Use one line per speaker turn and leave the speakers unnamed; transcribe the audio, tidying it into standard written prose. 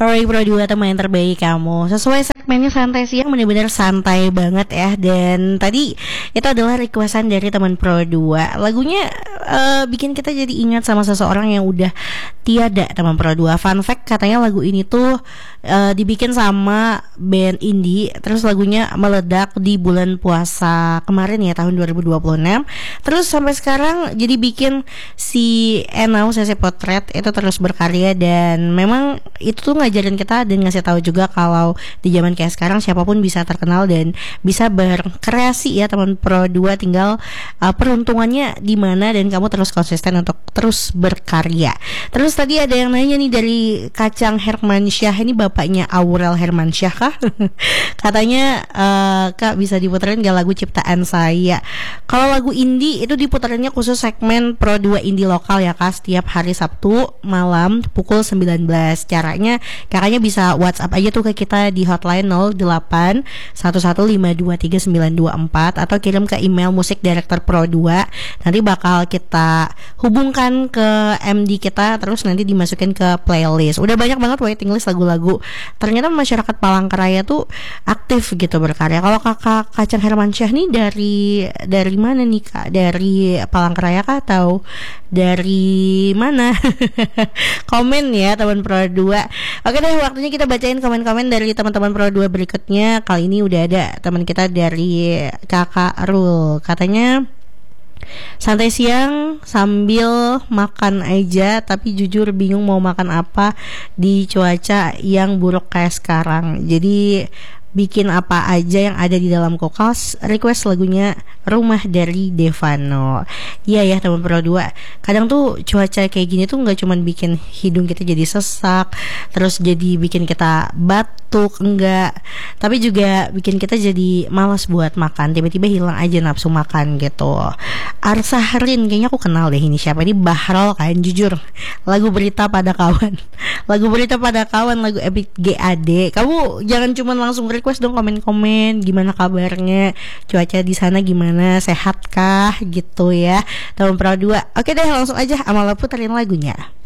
Alright Pro 2, teman yang terbaik kamu. Sesuai segmennya santai siang, benar-benar santai banget ya. Dan tadi itu adalah requestan dari teman Pro 2. Lagunya bikin kita jadi ingat sama seseorang yang udah tiada, teman Pro 2. Fun fact, katanya lagu ini tuh dibikin sama band indie. Terus lagunya meledak di bulan puasa kemarin ya, tahun 2026. Terus sampai sekarang jadi bikin si Enau Sese Potret itu terus berkarya. Dan memang itu tuh ngajarin kita dan ngasih tahu juga kalau di zaman kayak sekarang siapapun bisa terkenal dan bisa berkreasi ya teman Pro 2, tinggal peruntungannya di mana dan kamu terus konsisten untuk terus berkarya. Terus tadi ada yang nanya nih dari Kacang Hermansyah, ini bapaknya Aurel Hermansyah kah? Katanya Kak bisa diputerin gak lagu ciptaan saya? Kalau lagu indie itu diputerinnya khusus segmen Pro 2 indie lokal ya Kak, setiap hari Sabtu malam pukul 19. Caranya kakaknya bisa WhatsApp aja tuh ke kita di hotline 08 11523924 atau kirim ke email musik director Pro 2. Nanti bakal kita hubungkan ke MD kita, terus nanti dimasukin ke playlist. Udah banyak banget waiting list lagu-lagu. Ternyata masyarakat Palangkaraya tuh aktif gitu berkarya. Kalau kakak Kacang Hermansyah nih dari mana nih Kak? Dari Palangkaraya kah atau dari mana? Komen ya teman Pro 2. Oke deh, waktunya kita bacain komen-komen dari teman-teman Pro 2 berikutnya. Kali ini udah ada teman kita dari Kakak Rul. Katanya santai siang sambil makan aja, tapi jujur bingung mau makan apa di cuaca yang buruk kayak sekarang. Jadi bikin apa aja yang ada di dalam kulkas. Request lagunya Rumah dari Devano. Iya ya teman Pro 2, kadang tuh cuaca kayak gini tuh gak cuman bikin hidung kita jadi sesak, terus jadi bikin kita batuk, enggak, tapi juga bikin kita jadi malas buat makan. Tiba-tiba hilang aja nafsu makan gitu. Arsa Harin, kayaknya aku kenal deh ini siapa. Ini Bahrol kan, jujur. Lagu Berita Pada Kawan. Lagu Berita Pada Kawan, lagu Epic GAD. Kamu jangan cuman langsung request dong, komen-komen gimana kabarnya, cuaca di sana gimana, sehat kah gitu ya teman Pro 2. Oke deh, langsung aja Amala puterin lagunya.